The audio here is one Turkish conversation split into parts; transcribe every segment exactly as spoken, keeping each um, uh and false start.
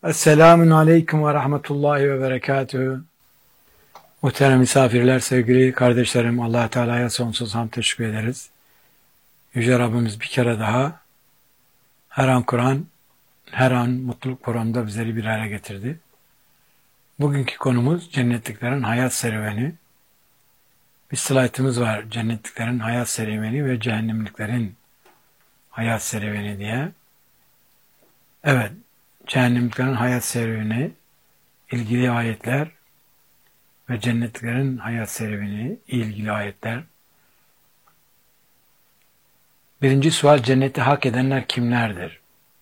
Esselamun Aleyküm ve Rahmetullahi ve Berekatühü. Muhterem misafirler, sevgili kardeşlerim, Allah Teala'ya sonsuz hamd teşekkür ederiz. Yüce Rabbimiz bir kere daha her an Kur'an, her an mutluluk programında bizleri bir araya getirdi. Bugünkü konumuz cennetliklerin hayat serüveni. Bir slaytımız var, cennetliklerin hayat serüveni ve cehennemliklerin hayat serüveni diye. Evet, cehennemliklerin hayat serüveni, ilgili ayetler ve cennetliklerin hayat serüveni, ilgili ayetler. Birinci sual, cenneti hak edenler kimlerdir?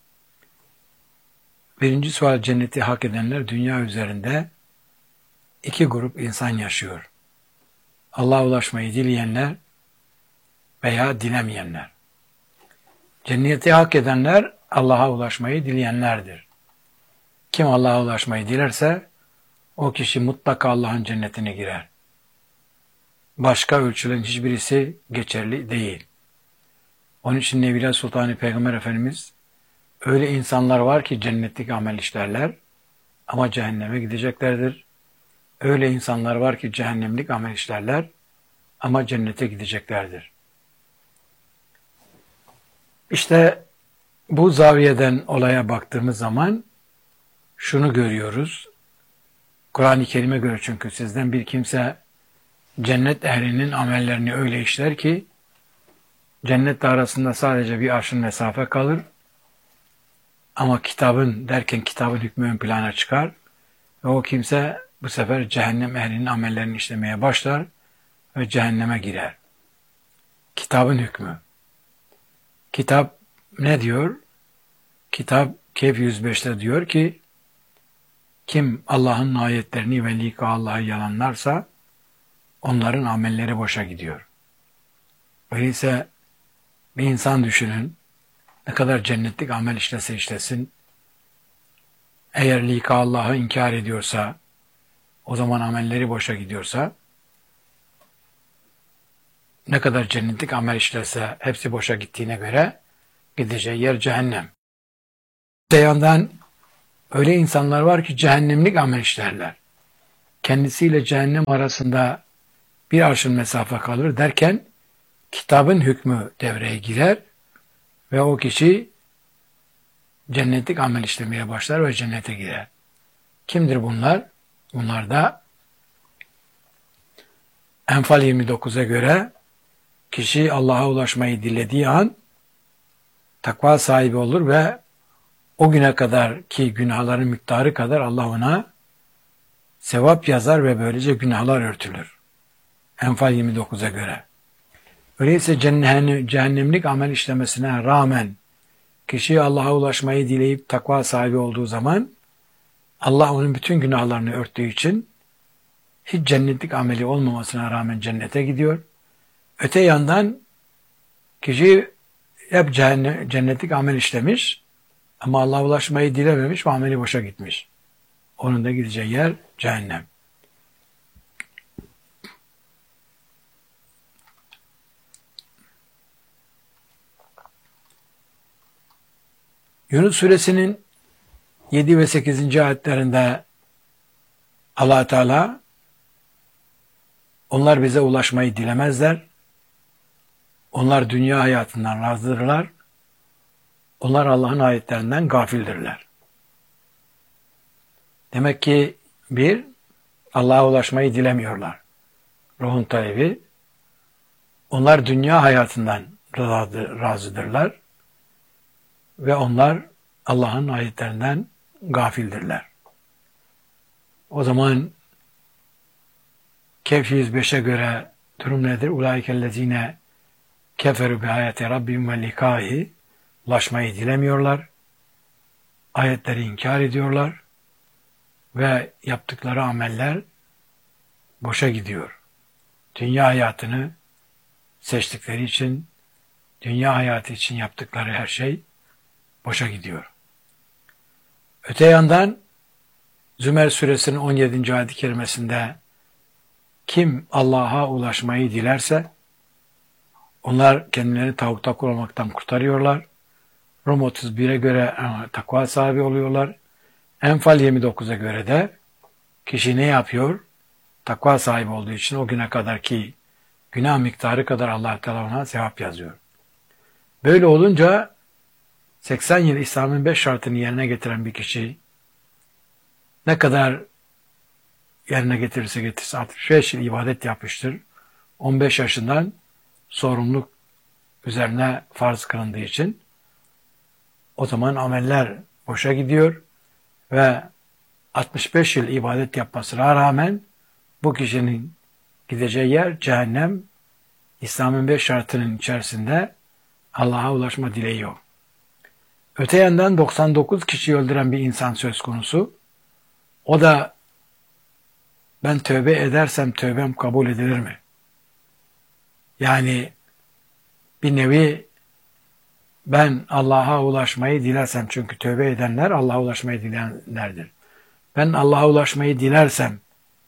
Birinci sual, cenneti hak edenler, dünya üzerinde iki grup insan yaşıyor. Allah'a ulaşmayı dileyenler veya dilemeyenler. Cenneti hak edenler, Allah'a ulaşmayı dileyenlerdir. Kim Allah'a ulaşmayı dilerse, o kişi mutlaka Allah'ın cennetine girer. Başka ölçülerin hiçbirisi geçerli değil. Onun için Nebiler Sultanı Peygamber Efendimiz, öyle insanlar var ki cennetlik amel işlerler ama cehenneme gideceklerdir. Öyle insanlar var ki cehennemlik amel işlerler ama cennete gideceklerdir. İşte bu zaviyeden olaya baktığımız zaman şunu görüyoruz. Kur'an-ı Kerim'e göre, çünkü sizden bir kimse cennet ehlinin amellerini öyle işler ki cennet arasında sadece bir arşın mesafe kalır ama kitabın derken kitabın hükmü ön plana çıkar ve o kimse bu sefer cehennem ehlinin amellerini işlemeye başlar ve cehenneme girer. Kitabın hükmü. Kitap ne diyor? Kitap Kehf yüz beşte diyor ki, kim Allah'ın ayetlerini ve lika Allah'ı yalanlarsa onların amelleri boşa gidiyor. Öyleyse bir insan düşünün, ne kadar cennetlik amel işlese işlesin, eğer lika Allah'ı inkar ediyorsa, o zaman amelleri boşa gidiyorsa, ne kadar cennetlik amel işlese hepsi boşa gittiğine göre gideceği yer cehennem. Öte yandan öyle insanlar var ki cehennemlik amel işlerler. Kendisiyle cehennem arasında bir arşın mesafe kalır derken kitabın hükmü devreye girer ve o kişi cennetlik amel işlemeye başlar ve cennete girer. Kimdir bunlar? Bunlar da Enfal yirmi dokuza göre kişi Allah'a ulaşmayı dilediği an takva sahibi olur ve o güne kadar ki günahların miktarı kadar Allah ona sevap yazar ve böylece günahlar örtülür. Enfal yirmi dokuza göre. Öyleyse cehennemlik amel işlemesine rağmen kişi Allah'a ulaşmayı dileyip takva sahibi olduğu zaman Allah onun bütün günahlarını örttüğü için hiç cennetlik ameli olmamasına rağmen cennete gidiyor. Öte yandan kişi hep cennetlik amel işlemiş ama Allah'a ulaşmayı dilememiş ve ameli boşa gitmiş. Onun da gideceği yer cehennem. Yunus suresinin yedi ve sekizinci ayetlerinde Allah Teala, onlar bize ulaşmayı dilemezler. Onlar dünya hayatından razıdırlar. Onlar Allah'ın ayetlerinden gafildirler. Demek ki bir, Allah'a ulaşmayı dilemiyorlar. Ruhun talebi. Onlar dünya hayatından razıdırlar. Ve onlar Allah'ın ayetlerinden gafildirler. O zaman Kehf yüz beşe göre durum nedir? Ulaikellezine keferu bi ayati rabbihim ve likâhi, ulaşmayı dilemiyorlar. Ayetleri inkar ediyorlar ve yaptıkları ameller boşa gidiyor. Dünya hayatını seçtikleri için, dünya hayatı için yaptıkları her şey boşa gidiyor. Öte yandan Zümer suresinin on yedinci ayet-i kerimesinde kim Allah'a ulaşmayı dilerse onlar kendilerini tağuta kullanmaktan kurtarıyorlar. Rum otuz bire göre takva sahibi oluyorlar Enfal yirmi dokuza göre de kişi ne yapıyor? Takva sahibi olduğu için o güne kadar ki günah miktarı kadar Allah Teala ona sevap yazıyor. Böyle olunca seksen yıl İslam'ın beş şartını yerine getiren bir kişi ne kadar yerine getirirse getirse altmış beş yıl ibadet yapmıştır. on beş yaşından sorumluluk üzerine farz kılındığı için o zaman ameller boşa gidiyor ve altmış beş yıl ibadet yapmasına rağmen bu kişinin gideceği yer cehennem. İslam'ın beş şartının içerisinde Allah'a ulaşma dileği yok. Öte yandan doksan dokuz kişiyi öldüren bir insan söz konusu. O da ben tövbe edersem tövbem kabul edilir mi? Yani bir nevi ben Allah'a ulaşmayı dilersem, çünkü tövbe edenler Allah'a ulaşmayı dileyenlerdir. Ben Allah'a ulaşmayı dilersem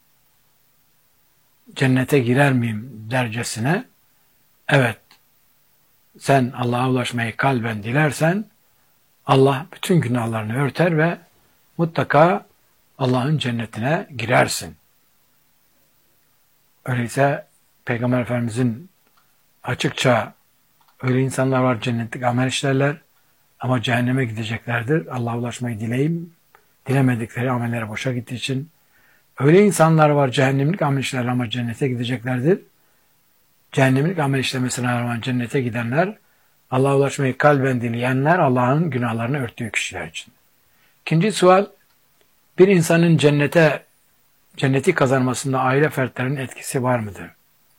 cennete girer miyim dercesine, evet, sen Allah'a ulaşmayı kalben dilersen Allah bütün günahlarını örter ve mutlaka Allah'ın cennetine girersin. Öyleyse Peygamber Efendimizin açıkça öyle insanlar var cennetlik amel işlerler ama cehenneme gideceklerdir. Allah'a ulaşmayı dileyim, dilemedikleri amelleri boşa gittiği için. Öyle insanlar var cehennemlik amel işlerler ama cennete gideceklerdir. Cehennemlik amel işlemesine rağmen cennete gidenler, Allah'a ulaşmayı kalben dileyenler Allah'ın günahlarını örttüğü kişiler için. İkinci sual, bir insanın cennete cenneti kazanmasında aile fertlerinin etkisi var mıdır?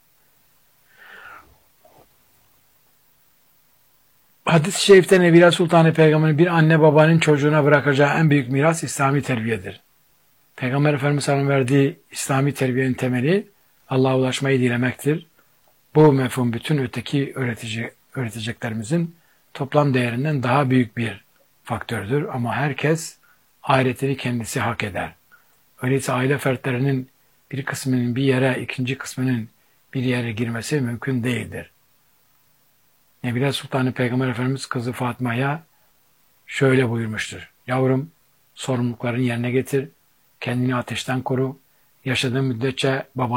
Hadis-i şerifte Nebiler Sultanı Peygamber'in bir anne babanın çocuğuna bırakacağı en büyük miras İslami terbiyedir. Peygamber Efendimiz Aleyhisselam'ın verdiği İslami terbiyenin temeli Allah'a ulaşmayı dilemektir. Bu mefhum bütün öteki öğretici, öğreteceklerimizin toplam değerinden daha büyük bir faktördür. Ama herkes ahiretini kendisi hak eder. Öyleyse aile fertlerinin bir kısmının bir yere, ikinci kısmının bir yere girmesi mümkün değildir. Nebiler Sultanı Peygamber Efendimiz kızı Fatma'ya şöyle buyurmuştur. Yavrum, sorumluluklarını yerine getir, kendini ateşten koru, yaşadığın müddetçe baba